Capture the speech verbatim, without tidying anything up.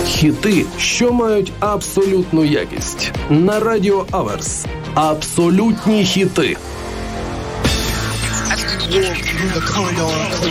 Хіти, що мають абсолютну якість. На Радіо Аверс. Абсолютні хіти.